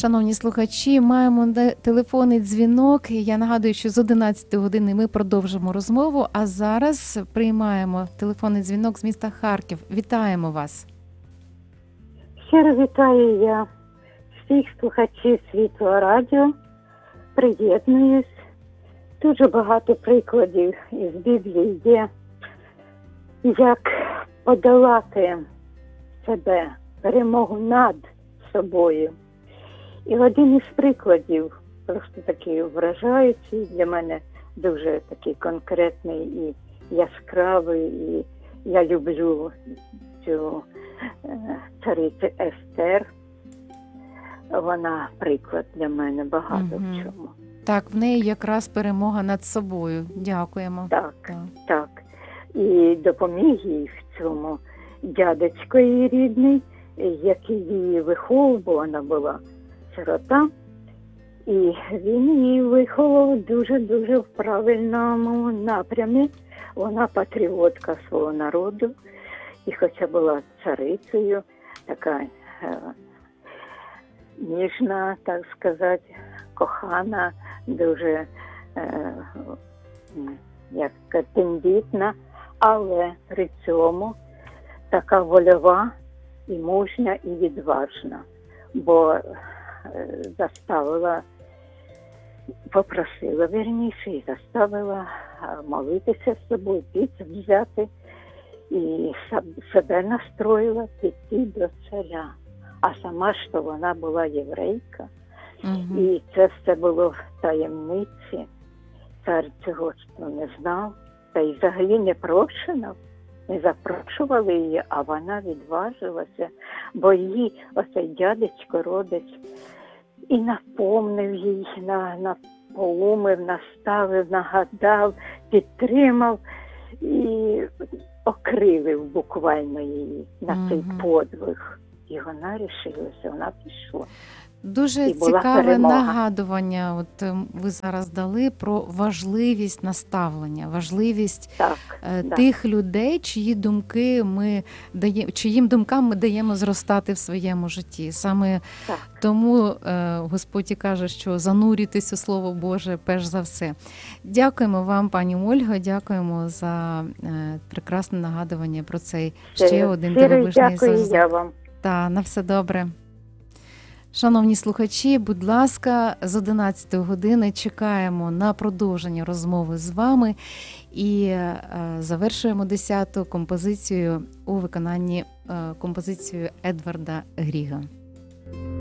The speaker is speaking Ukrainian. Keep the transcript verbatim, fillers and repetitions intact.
Шановні слухачі, маємо де- телефонний дзвінок. Я нагадую, що з одинадцятої години ми продовжимо розмову, а зараз приймаємо телефонний дзвінок з міста Харків. Вітаємо вас. Щиро вітаю я всіх слухачів Світлого радіо. Приєднуюсь. Дуже багато прикладів із Біблії є, як подолати себе, перемогу над собою. І один із прикладів, просто такий вражаючий, для мене дуже такий конкретний і яскравий, і я люблю цю е, царицю Естер. Вона приклад для мене багато Мгм. в чому. Так, в неї якраз перемога над собою. Дякуємо. Так, Так. так. І допоміг їй в цьому дядечко її рідний, який її виховував, бо вона була сирота. І він її виховав дуже-дуже в правильному напрямі. Вона патріотка свого народу. І хоча була царицею, така е, ніжна, так сказати, кохана, дуже е, як тендітна, але при цьому така вольова і мужня, і відважна, бо е, заставила, попросила, вірніше, і заставила молитися з собою, піцу взяти, і себе настроїла піти до царя. А сама ж то вона була єврейка, Мгм. і це все було в таємниці. Цар цього що не знав, та й взагалі не прошена, не запрошували її, а вона відважилася, бо її оцей дядечко, родич, і напомнив їй, на, напоумив, наставив, нагадав, підтримав і окрилив буквально її на цей Мгм. подвиг. І вона рішилася, вона пішла. Дуже І була цікаве перемога. нагадування. От ем, ви зараз дали про важливість наставлення, важливість Так, е, да. тих людей, чиї думки ми дає, чиїм думкам ми даємо зростати в своєму житті. Саме Так. тому е, Господь і каже, що занурюйтесь у Слово Боже перш за все. Дякуємо вам, пані Ольго, дякуємо за е, прекрасне нагадування про цей ще Щиро- один щиро дивовижний дякую зразок. я вам. Та, на все добре. Шановні слухачі, будь ласка, з одинадцятої години чекаємо на продовження розмови з вами і е, завершуємо десяту композицію у виконанні е, композицію Едварда Гріга.